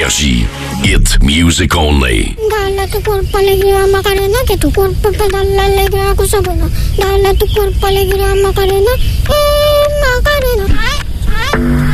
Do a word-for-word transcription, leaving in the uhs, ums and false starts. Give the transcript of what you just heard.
Énergie. Hit music only. Dale tu cuerpo alegría Macarena, que tu cuerpo para darle alegría a cosa buena. Dale tu cuerpo alegría Macarena. Eh.